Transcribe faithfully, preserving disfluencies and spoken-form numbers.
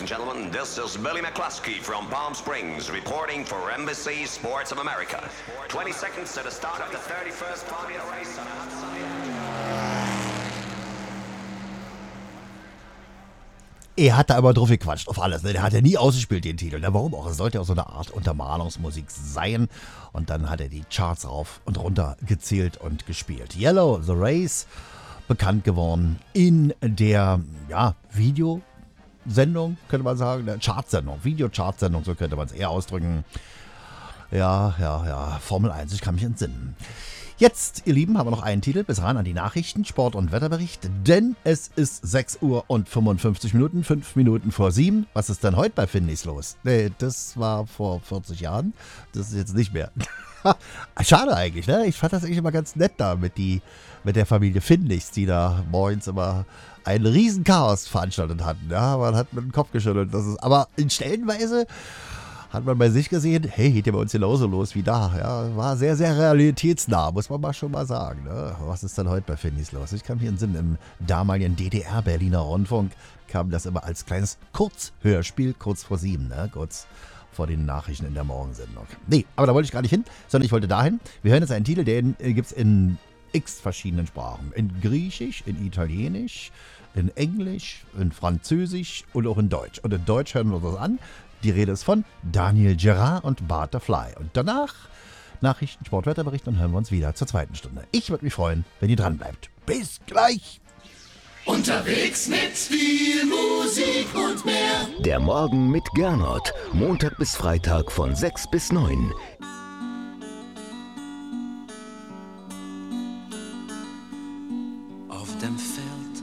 gentlemen, this is Billy McCluskey from Palm Springs reporting for Embassy Sports of America. twenty seconds to the start of the thirty-first Formula Race on a hot Sunday. Er hat da aber drauf gequatscht, auf alles. Ne? Der hat ja nie ausgespielt, den Titel. Ne? Warum auch? Es sollte ja auch so eine Art Untermalungsmusik sein. Und dann hat er die Charts rauf und runter gezählt und gespielt. Yellow, The Race, bekannt geworden in der ja, Videosendung, könnte man sagen. Der Chartsendung, Videochartsendung, so könnte man es eher ausdrücken. Ja, ja, ja, Formel eins, ich kann mich entsinnen. Jetzt, ihr Lieben, haben wir noch einen Titel bis ran an die Nachrichten, Sport- und Wetterbericht, denn es ist sechs Uhr und fünfundfünfzig Minuten, fünf Minuten vor sieben. Was ist denn heute bei Findlichs los? Nee, das war vor vierzig Jahren, das ist jetzt nicht mehr. Schade eigentlich, ne? Ich fand das eigentlich immer ganz nett da mit, die, mit der Familie Findlichs, die da morgens immer ein riesen Chaos veranstaltet hatten. Ja, man hat mit dem Kopf geschüttelt. Das ist, aber in Stellenweise hat man bei sich gesehen, hey, geht ja bei uns genauso los wie da. Ja, war sehr, sehr realitätsnah, muss man mal schon mal sagen. Ne? Was ist denn heute bei Findlichs los? Ich kann mich entsinnen, im damaligen D D R-Berliner Rundfunk kam das immer als kleines Kurzhörspiel, kurz vor sieben, ne? Kurz vor den Nachrichten in der Morgensendung. Nee, aber da wollte ich gar nicht hin, sondern ich wollte dahin. Wir hören jetzt einen Titel, den äh, gibt es in x verschiedenen Sprachen. In Griechisch, in Italienisch, in Englisch, in Französisch und auch in Deutsch. Und in Deutsch hören wir uns das an. Die Rede ist von Daniel Gerard und Butterfly. Und danach Nachrichten, Sport, Wetterbericht und hören wir uns wieder zur zweiten Stunde. Ich würde mich freuen, wenn ihr dran bleibt. Bis gleich! Unterwegs mit viel Musik und mehr. Der Morgen mit Gernot. Montag bis Freitag von sechs bis neun.